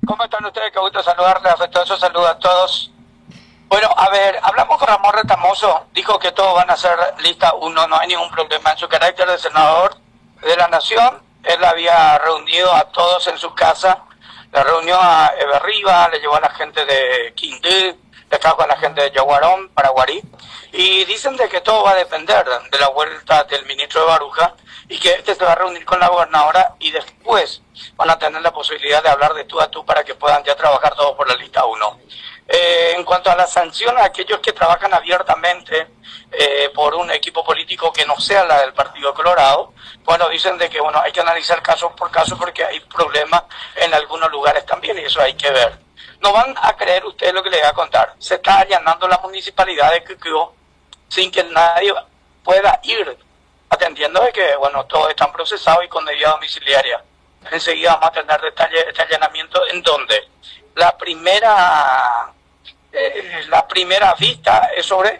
¿Cómo están ustedes? Qué gusto saludarles, afectuoso saludo a todos. Bueno, a ver, hablamos con Ramón Retamoso, dijo que todos van a ser lista uno, no hay ningún problema. En su carácter de senador de la Nación, él había reunido a todos en su casa, le reunió a Eberriba, le llevó a la gente de Quindú, le trajo a la gente de Yaguarón, Paraguarí, y dicen de que todo va a depender de la vuelta del ministro de Baruja, y que este se va a reunir con la gobernadora y después van a tener la posibilidad de hablar de tú a tú para que puedan ya trabajar todos por la lista uno. En cuanto a la sanción a aquellos que trabajan abiertamente por un equipo político que no sea la del Partido Colorado, bueno, dicen de que bueno, hay que analizar caso por caso porque hay problemas en algunos lugares también y eso hay que ver. No van a creer ustedes lo que les voy a contar. Se está allanando la municipalidad de Quibdó sin que nadie pueda ir, atendiendo de que bueno, todos están procesados y con medida domiciliaria. Enseguida vamos a tener este allanamiento en donde la primera vista es sobre